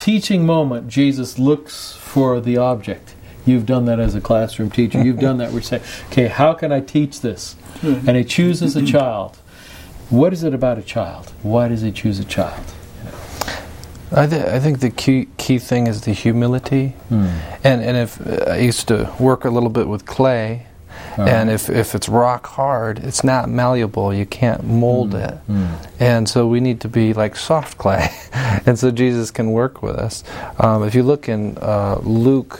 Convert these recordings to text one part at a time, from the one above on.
teaching moment, Jesus looks for the object. You've done that as a classroom teacher. You've done that. We're saying, okay, how can I teach this? And he chooses a child. What is it about a child? Why does he choose a child? I think the key thing is the humility. And if I used to work a little bit with clay, and if it's rock hard, it's not malleable. You can't mold it. And so we need to be like soft clay. And so Jesus can work with us. If you look in Luke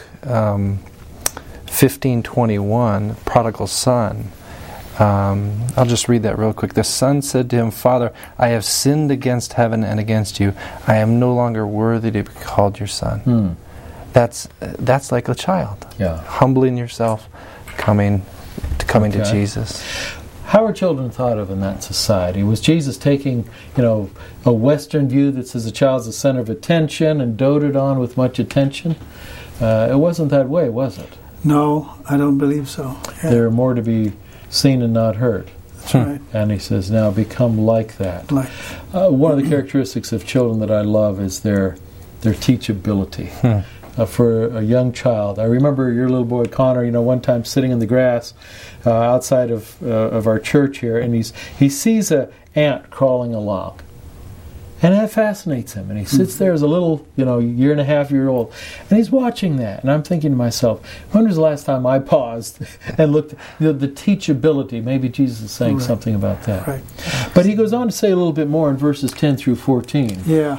15:21, prodigal son, I'll just read that real quick. The son said to him, Father, I have sinned against heaven and against you. I am no longer worthy to be called your son. That's like a child. Humbling yourself, coming to Jesus. How are children thought of in that society? Was Jesus taking, a Western view that says a child's the center of attention and doted on with much attention? It wasn't that way, was it? No, I don't believe so. There are more to be seen and not heard. That's right. And he says, now become like that. One of the characteristics of children that I love is their teachability. For a young child, I remember your little boy Connor. One time sitting in the grass outside of our church here, and he sees an ant crawling along, and that fascinates him. And he sits there as a little, year and a half year old, and he's watching that. And I'm thinking to myself, when was the last time I paused and looked at the teachability? Maybe Jesus is saying something about that. Right. But he goes on to say a little bit more in verses 10 through 14. Yeah.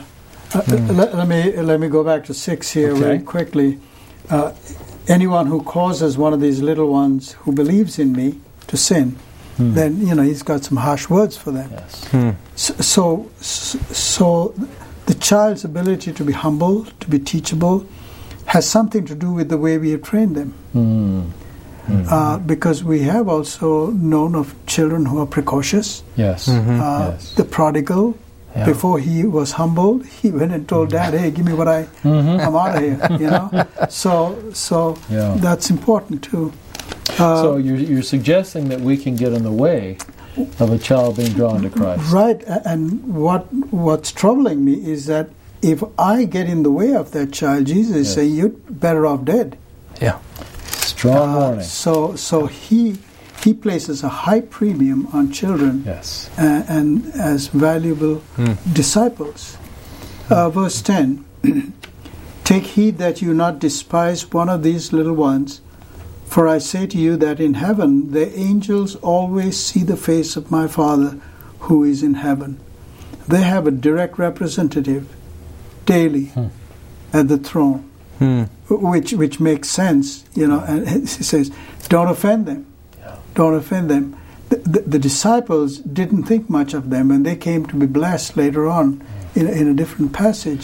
Let me go back to 6 here very quickly. Anyone who causes one of these little ones who believes in me to sin, then he's got some harsh words for them. So the child's ability to be humble, to be teachable, has something to do with the way we have trained them. Because we have also known of children who are precocious. The prodigal. Before he was humbled, he went and told Dad, "Hey, give me what I'm out of here." So that's important too. So you're suggesting that we can get in the way of a child being drawn to Christ, right? And what's troubling me is that if I get in the way of that child, Jesus is saying you're better off dead. Strong warning. So he places a high premium on children and as valuable disciples. Verse 10, take heed that you not despise one of these little ones, for I say to you that in heaven the angels always see the face of my Father who is in heaven. They have a direct representative daily at the throne, which makes sense, and he says, don't offend them. Don't offend them. The disciples didn't think much of them, and they came to be blessed later on in a different passage.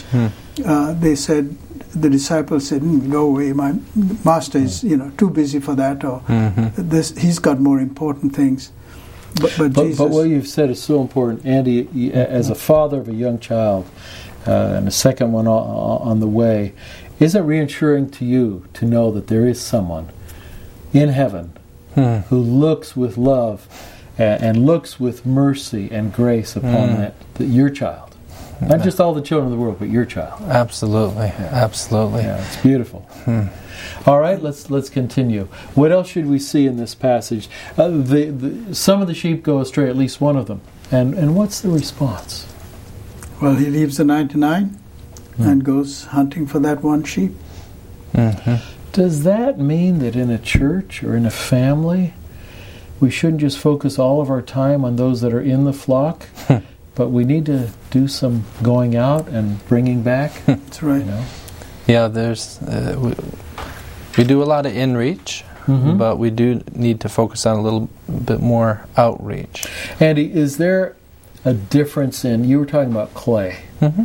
The disciples said, "Go away, my master is too busy for that, or he's got more important things." But Jesus. But what you've said is so important, Andy. As a father of a young child, and a second one on the way, is it reassuring to you to know that there is someone in heaven who looks with love and looks with mercy and grace upon your child? Not just all the children of the world, but your child. Absolutely. Yeah, it's beautiful. All right, let's continue. What else should we see in this passage? Some of the sheep go astray, at least one of them. And what's the response? Well, he leaves the 99 and goes hunting for that one sheep. Does that mean that in a church or in a family, we shouldn't just focus all of our time on those that are in the flock, but we need to do some going out and bringing back? That's right. Yeah, there's we do a lot of in-reach, but we do need to focus on a little bit more outreach. Andy, is there a difference in, you were talking about clay,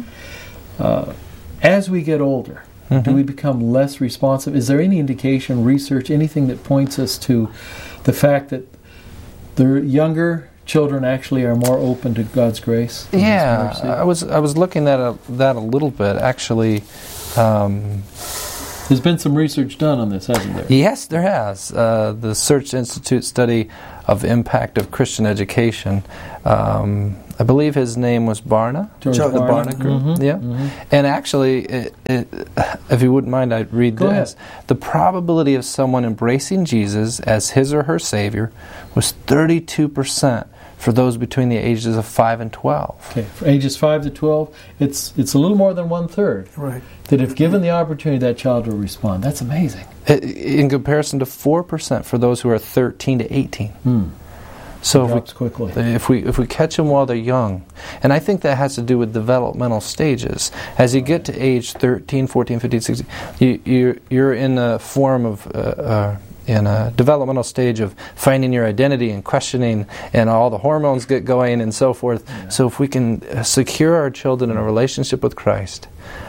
as we get older, do we become less responsive? Is there any indication, research, anything that points us to the fact that the younger children actually are more open to God's grace? Yeah, I was looking at that a little bit. Actually, There's been some research done on this, hasn't there? Yes, there has. The Search Institute study of impact of Christian education. I believe his name was Barna. George the Barna. Barna Group. Yeah. And actually, if you wouldn't mind, I'd read Go this. ahead. The probability of someone embracing Jesus as his or her Savior was 32% for those between the ages of 5 and 12. Okay, for ages 5 to 12, it's a little more than 1/3. Right. That if given the opportunity, that child will respond. That's amazing. In comparison to 4% for those who are 13 to 18. So drops quickly. If we catch them while they're young, and I think that has to do with developmental stages. As you get to age 13, 14, 15, 16, you're in a form of in a developmental stage of finding your identity and questioning, and all the hormones get going and so forth. Yeah. So if we can secure our children in a relationship with Christ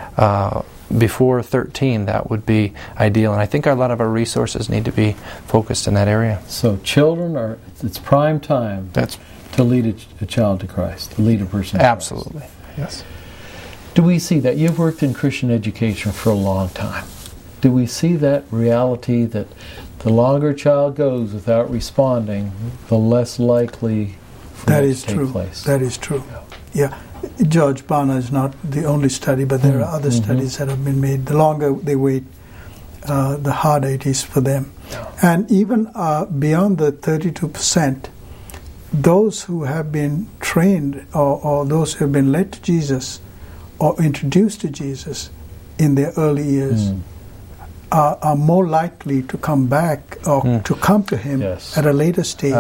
before 13, that would be ideal. And I think a lot of our resources need to be focused in that area. So children it's prime time to lead a child to Christ, to lead a person to Absolutely. Christ. Yes. Do we see that? You've worked in Christian education for a long time. Do we see that reality that the longer a child goes without responding, the less likely for that to take place? That is true. Yeah. George Barna is not the only study, but there are other studies that have been made. The longer they wait, the harder it is for them. Yeah. And even beyond the 32%, those who have been trained or those who have been led to Jesus or introduced to Jesus in their early years are more likely to come back or to come to Him at a later stage.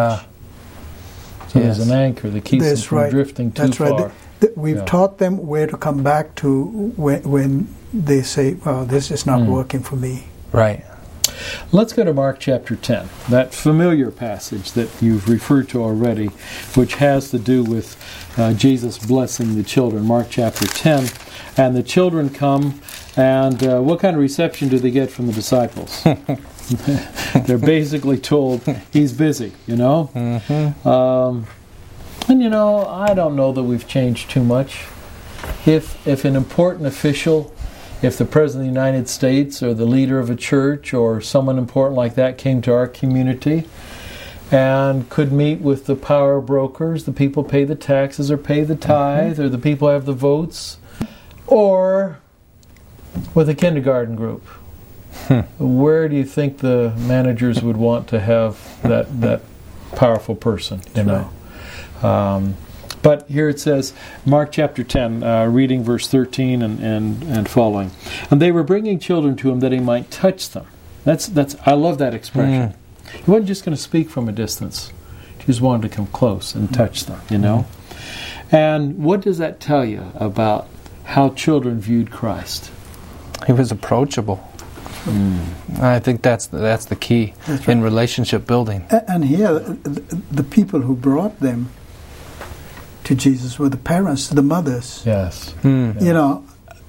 So there's an anchor that keeps them from drifting too far. We've taught them where to come back to when they say, well, this is not working for me. Right. Let's go to Mark chapter 10, that familiar passage that you've referred to already, which has to do with Jesus blessing the children. Mark chapter 10. And the children come, and what kind of reception do they get from the disciples? They're basically told, he's busy, you know? And, you know, I don't know that we've changed too much. If an important official, if the President of the United States or the leader of a church or someone important like that came to our community and could meet with the power brokers, the people pay the taxes or pay the tithe, or the people have the votes, or with a kindergarten group, where do you think the managers would want to have that powerful person, you know? But here it says, Mark chapter 10, reading verse 13 and following. And they were bringing children to him that he might touch them. That's I love that expression. He wasn't just going to speak from a distance. He just wanted to come close and touch them, you know. And what does that tell you about how children viewed Christ? He was approachable. I think that's the key in relationship building. And here, the people who brought them to Jesus were the parents, the mothers. Yes. You know,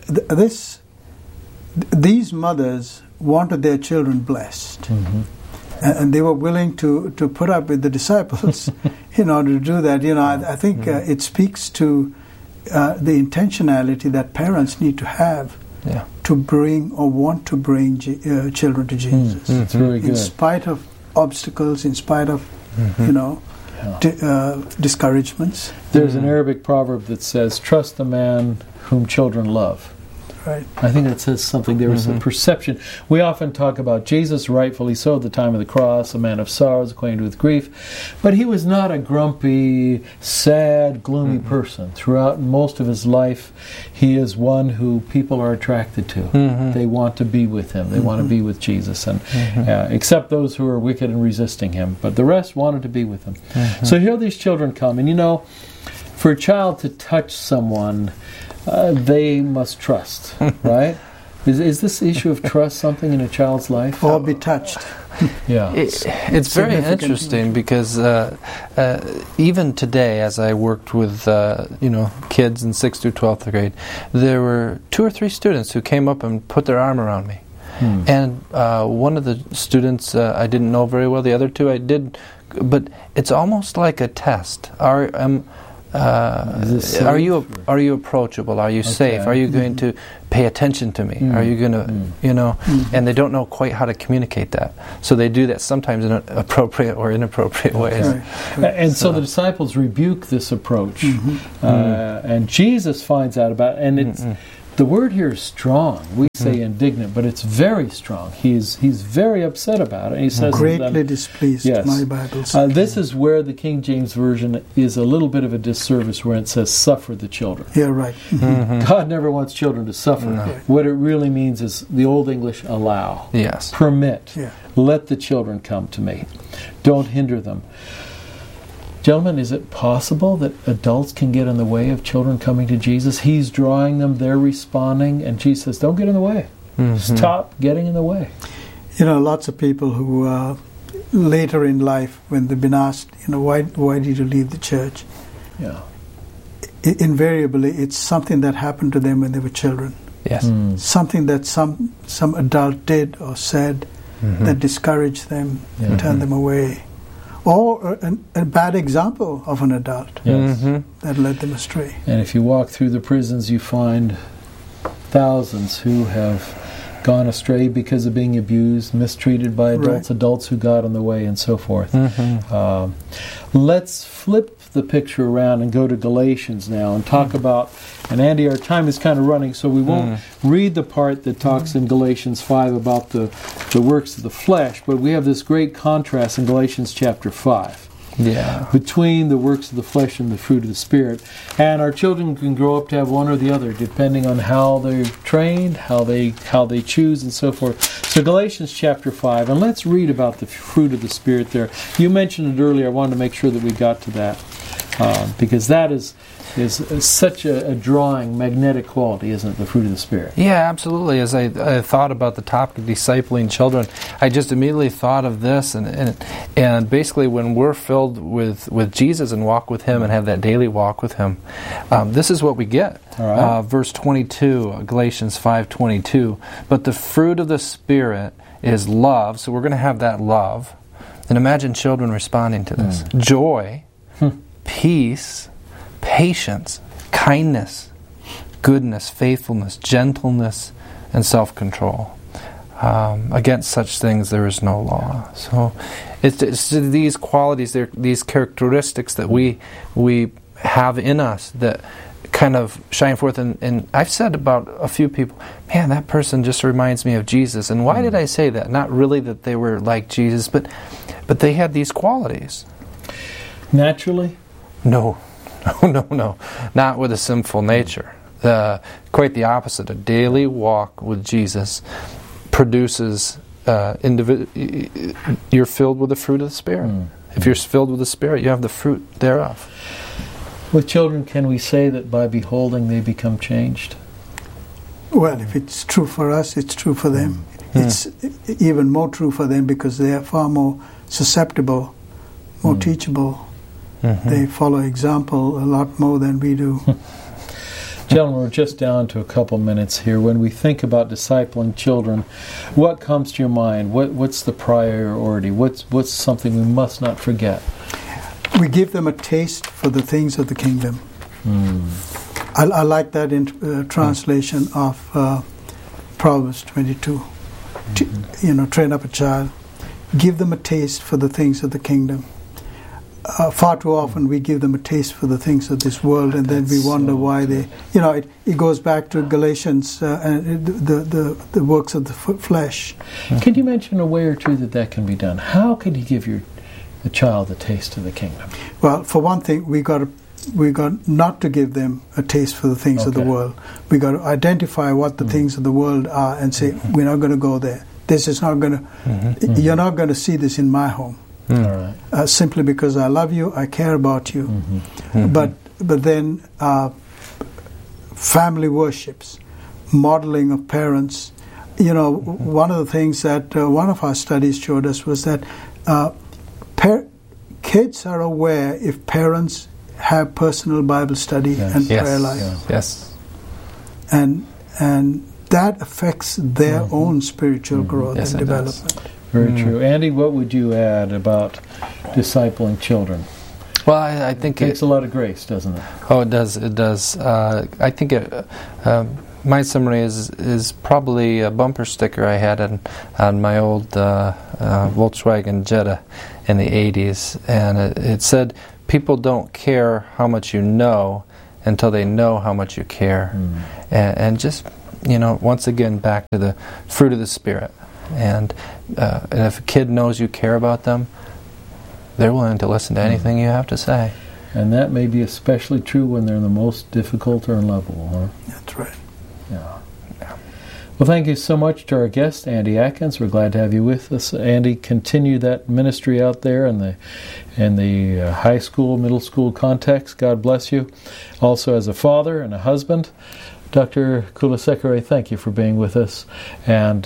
these mothers wanted their children blessed. And they were willing to put up with the disciples in order to do that. You know, I think it speaks to the intentionality that parents need to have to bring or want to bring children to Jesus. That's very good. In spite of obstacles, in spite of, you know, discouragements. There's an Arabic proverb that says, trust the man whom children love. Right. I think that says something. There was a perception. We often talk about Jesus, rightfully so, at the time of the cross, a man of sorrows, acquainted with grief. But he was not a grumpy, sad, gloomy person. Throughout most of his life, he is one who people are attracted to. They want to be with him. They want to be with Jesus. And except those who are wicked and resisting him. But the rest wanted to be with him. So here these children come. And you know, for a child to touch someone, they must trust, right? Is this issue of trust something in a child's life? Or be touched. Yeah. It's very interesting because even today, as I worked with kids in 6th through 12th grade, there were 2 or 3 students who came up and put their arm around me. And one of the students I didn't know very well, the other 2 I did, but it's almost like a test. Are you approachable? Are you safe? Are you going pay attention to me? Are you going to, you know? And they don't know quite how to communicate that. So they do that sometimes in appropriate or inappropriate ways. Right. And so the disciples rebuke this approach. And Jesus finds out about it. And it's the word here is strong. We say indignant, but it's very strong. He's very upset about it. He says greatly displeased. Yes. My Bible says. This is where the King James Version is a little bit of a disservice, where it says "suffer the children." Yeah, right. God never wants children to suffer. No. What it really means is the Old English allow, permit, let the children come to me. Don't hinder them. Gentlemen, is it possible that adults can get in the way of children coming to Jesus? He's drawing them, they're responding, and Jesus says, don't get in the way. Stop getting in the way. You know, lots of people who later in life, when they've been asked, you know, why did you leave the church? Yeah. Invariably, it's something that happened to them when they were children. Yes. Something that some adult did or said that discouraged them, turned them away. Or a bad example of an adult that led them astray. And if you walk through the prisons, you find thousands who have gone astray because of being abused, mistreated by adults, adults who got in the way, and so forth. Let's flip the picture around and go to Galatians now and talk about, and Andy, our time is kind of running, so we won't read the part that talks in Galatians 5 about the works of the flesh, but we have this great contrast in Galatians chapter 5 between the works of the flesh and the fruit of the Spirit. And our children can grow up to have one or the other, depending on how they're trained, how they choose, and so forth. So Galatians chapter 5, and let's read about the fruit of the Spirit there. You mentioned it earlier. I wanted to make sure that we got to that, because that is such a drawing, magnetic quality, isn't it, the fruit of the Spirit? Yeah, absolutely. As I thought about the topic of discipling children, I just immediately thought of this, and basically when we're filled with Jesus and walk with Him and have that daily walk with Him, this is what we get. Verse 22, Galatians 5:22. But the fruit of the Spirit is love, so we're going to have that love. And imagine children responding to this. Joy, peace, patience, kindness, goodness, faithfulness, gentleness, and self-control. Against such things there is no law. So it's these qualities, these characteristics that we have in us that kind of shine forth. And I've said about a few people, man, that person just reminds me of Jesus. And why did I say that? Not really that they were like Jesus, but they had these qualities. Naturally? No, not with a sinful nature. Quite the opposite. A daily walk with Jesus produces you're filled with the fruit of the Spirit. If you're filled with the Spirit, you have the fruit thereof. With children, can we say that by beholding they become changed? Well, if it's true for us, it's true for them. It's even more true for them because they are far more susceptible, more teachable. They follow example a lot more than we do. Gentlemen, we're just down to a couple minutes here. When we think about discipling children, what comes to your mind? What's the priority? What's something we must not forget? We give them a taste for the things of the kingdom. I like that in translation of Proverbs 22. Train up a child. Give them a taste for the things of the kingdom. Far too often we give them a taste for the things of this world, and then we wonder why they. It goes back to Galatians and the works of the flesh. Can you mention a way or two that can be done? How can you give the child a taste of the kingdom? Well, for one thing, we got not to give them a taste for the things of the world. We got to identify what the things of the world are and say we're not going to go there. This is not going to. You're not going to see this in my home. Simply because I love you, I care about you. But then family worships, modeling of parents. One of the things that one of our studies showed us was that kids are aware if parents have personal Bible study and prayer life. Yes. And that affects their own spiritual growth and development. Very true. Andy, what would you add about discipling children? Well, I think it takes a lot of grace, doesn't it? Oh, it does. It does. I think My summary is probably a bumper sticker I had on my old Volkswagen Jetta in the 80s, and it said, "People don't care how much you know until they know how much you care." And just, once again, back to the fruit of the Spirit. And if a kid knows you care about them, they're willing to listen to anything you have to say. And that may be especially true when they're the most difficult or unlovable, huh? That's right. Yeah. Well, thank you so much to our guest, Andy Atkins. We're glad to have you with us. Andy, continue that ministry out there in the high school, middle school context. God bless you. Also as a father and a husband. Dr. Kulasekere, thank you for being with us. And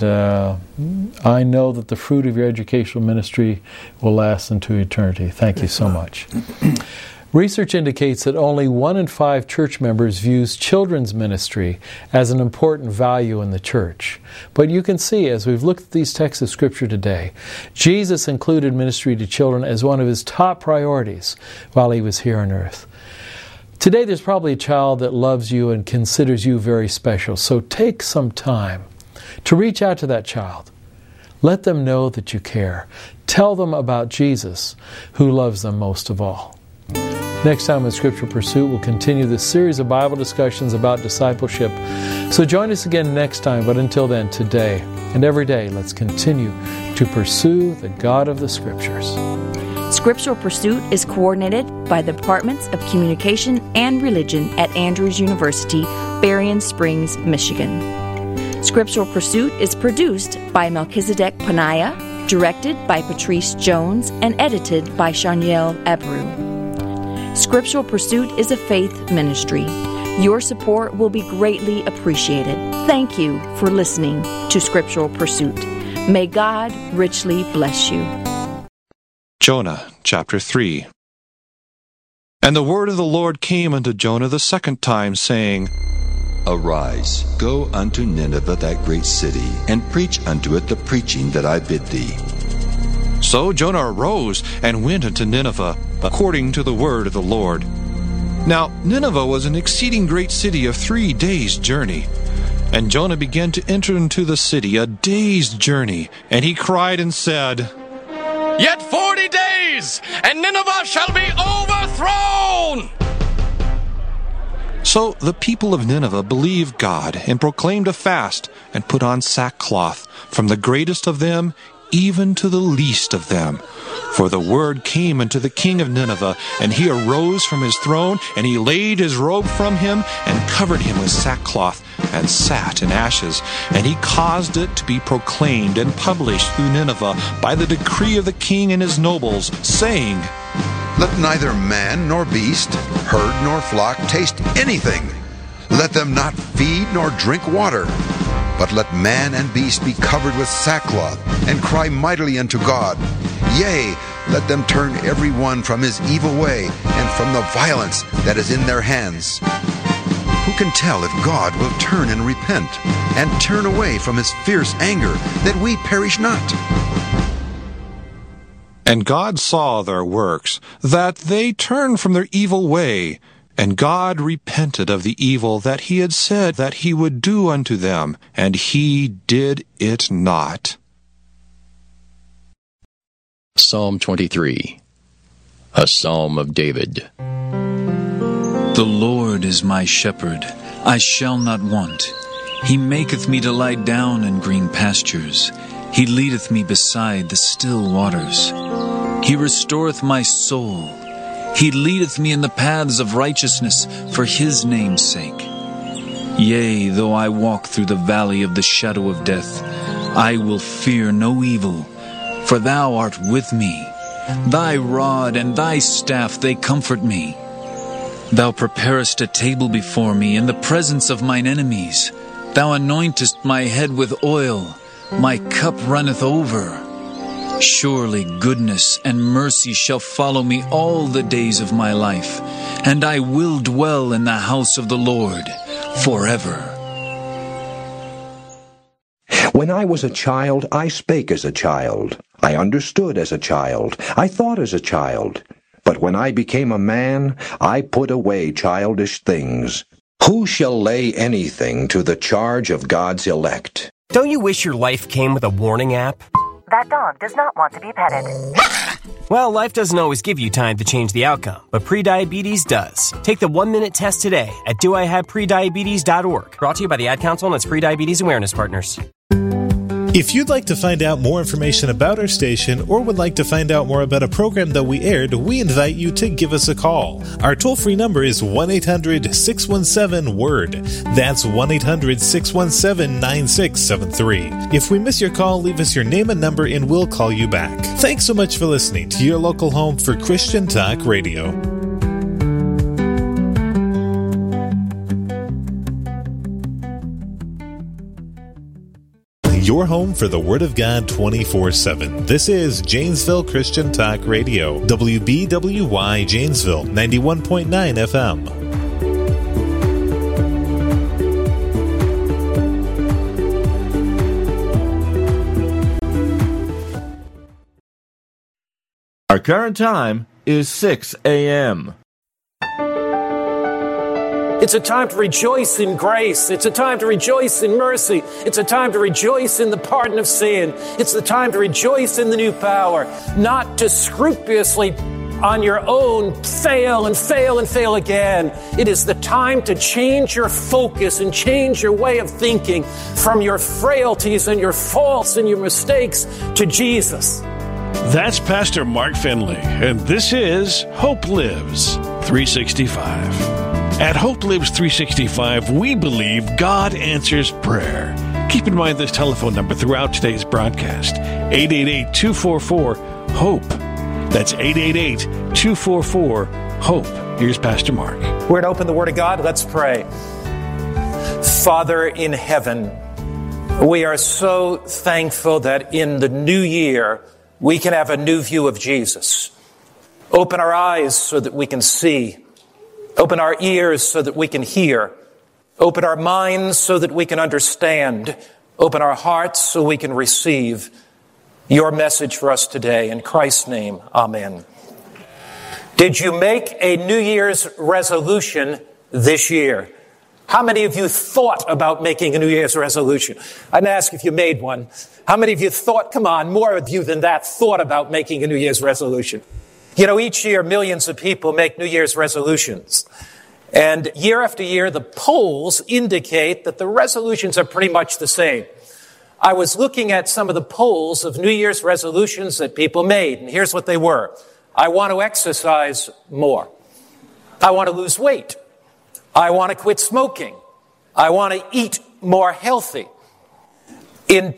I know that the fruit of your educational ministry will last into eternity. Thank you so much. Research indicates that only 1 in 5 church members views children's ministry as an important value in the church. But you can see, as we've looked at these texts of Scripture today, Jesus included ministry to children as one of his top priorities while he was here on earth. Today there's probably a child that loves you and considers you very special. So take some time to reach out to that child. Let them know that you care. Tell them about Jesus, who loves them most of all. Next time on Scriptural Pursuit, we'll continue this series of Bible discussions about discipleship. So join us again next time, but until then, today and every day, let's continue to pursue the God of the Scriptures. Scriptural Pursuit is coordinated by the Departments of Communication and Religion at Andrews University, Berrien Springs, Michigan. Scriptural Pursuit is produced by Melchizedek Panaya, directed by Patrice Jones, and edited by Shaniel Abreu. Scriptural Pursuit is a faith ministry. Your support will be greatly appreciated. Thank you for listening to Scriptural Pursuit. May God richly bless you. Jonah, chapter 3. And the word of the Lord came unto Jonah the second time, saying, Arise, go unto Nineveh, that great city, and preach unto it the preaching that I bid thee. So Jonah arose and went unto Nineveh, according to the word of the Lord. Now Nineveh was an exceeding great city of 3 days' journey. And Jonah began to enter into the city a day's journey, and he cried and said, Yet 40 days, and Nineveh shall be overthrown! So the people of Nineveh believed God, and proclaimed a fast, and put on sackcloth, from the greatest of them even to the least of them. For the word came unto the king of Nineveh, and he arose from his throne, and he laid his robe from him, and covered him with sackcloth, and sat in ashes. And he caused it to be proclaimed and published through Nineveh by the decree of the king and his nobles, saying, Let neither man nor beast, herd nor flock taste anything. Let them not feed nor drink water. But let man and beast be covered with sackcloth, and cry mightily unto God. Yea, let them turn every one from his evil way, and from the violence that is in their hands. Who can tell if God will turn and repent, and turn away from his fierce anger, that we perish not? And God saw their works, that they turned from their evil way, and God repented of the evil that he had said that he would do unto them, and he did it not. Psalm 23, a psalm of David. The Lord is my shepherd, I shall not want. He maketh me to lie down in green pastures. He leadeth me beside the still waters. He restoreth my soul. He leadeth me in the paths of righteousness for his name's sake. Yea, though I walk through the valley of the shadow of death, I will fear no evil, for thou art with me. Thy rod and thy staff, they comfort me. Thou preparest a table before me in the presence of mine enemies. Thou anointest my head with oil. My cup runneth over. Surely goodness and mercy shall follow me all the days of my life, and I will dwell in the house of the Lord forever. When I was a child, I spake as a child. I understood as a child. I thought as a child. But when I became a man, I put away childish things. Who shall lay anything to the charge of God's elect? Don't you wish your life came with a warning app? That dog does not want to be petted. Well, life doesn't always give you time to change the outcome, but prediabetes does. Take the 1-minute test today at doihaveprediabetes.org. Brought to you by the Ad Council and its Prediabetes Awareness Partners. If you'd like to find out more information about our station or would like to find out more about a program that we aired, we invite you to give us a call. Our toll-free number is 1-800-617-WORD. That's 1-800-617-9673. If we miss your call, leave us your name and number and we'll call you back. Thanks so much for listening to your local home for Christian Talk Radio. Your home for the Word of God 24/7. This is Janesville Christian Talk Radio. WBWY Janesville, 91.9 FM. Our current time is 6 a.m. It's a time to rejoice in grace. It's a time to rejoice in mercy. It's a time to rejoice in the pardon of sin. It's the time to rejoice in the new power, not to scrupulously on your own fail and fail and fail again. It is the time to change your focus and change your way of thinking from your frailties and your faults and your mistakes to Jesus. That's Pastor Mark Finley, and this is Hope Lives 365. At Hope Lives 365, we believe God answers prayer. Keep in mind this telephone number throughout today's broadcast, 888-244-HOPE. That's 888-244-HOPE. Here's Pastor Mark. We're to open the Word of God. Let's pray. Father in heaven, we are so thankful that in the new year, we can have a new view of Jesus. Open our eyes so that we can see. Open our ears so that we can hear. Open our minds so that we can understand. Open our hearts so we can receive your message for us today. In Christ's name, amen. Did you make a New Year's resolution this year? How many of you thought about making a New Year's resolution? I didn't ask if you made one. How many of you thought, come on, more of you than that thought about making a New Year's resolution? You know, each year, millions of people make New Year's resolutions. And year after year, the polls indicate that the resolutions are pretty much the same. I was looking at some of the polls of New Year's resolutions that people made, and here's what they were. I want to exercise more. I want to lose weight. I want to quit smoking. I want to eat more healthy. In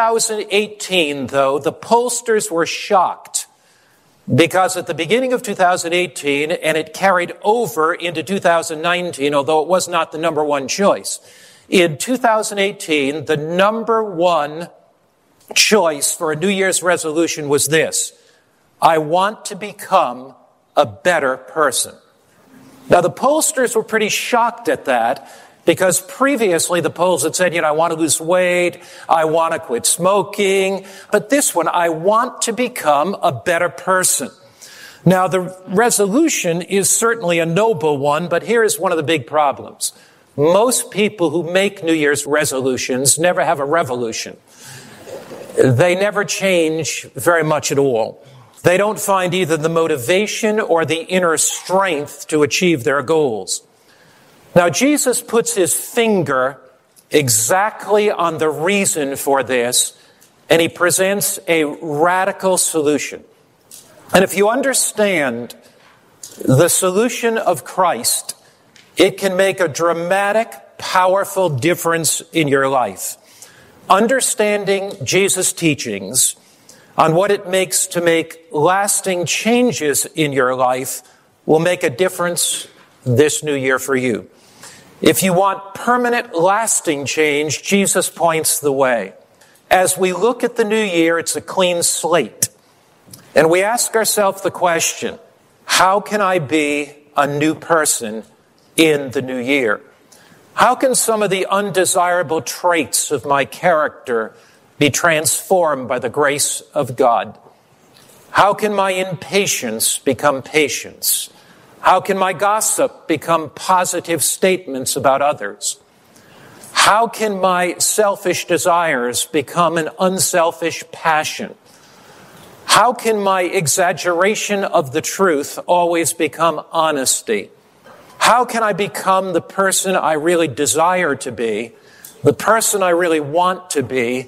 2018, though, the pollsters were shocked. Because at the beginning of 2018, and it carried over into 2019, although it was not the number one choice, in 2018, the number one choice for a New Year's resolution was this: I want to become a better person. Now, the pollsters were pretty shocked at that, because previously the polls had said, I want to lose weight, I want to quit smoking, but this one, I want to become a better person. Now, the resolution is certainly a noble one, but here is one of the big problems. Most people who make New Year's resolutions never have a revolution. They never change very much at all. They don't find either the motivation or the inner strength to achieve their goals. Now, Jesus puts his finger exactly on the reason for this, and he presents a radical solution. And if you understand the solution of Christ, it can make a dramatic, powerful difference in your life. Understanding Jesus' teachings on what it makes to make lasting changes in your life will make a difference this new year for you. If you want permanent, lasting change, Jesus points the way. As we look at the new year, it's a clean slate. And we ask ourselves the question, how can I be a new person in the new year? How can some of the undesirable traits of my character be transformed by the grace of God? How can my impatience become patience? How can my gossip become positive statements about others? How can my selfish desires become an unselfish passion? How can my exaggeration of the truth always become honesty? How can I become the person I really desire to be, the person I really want to be,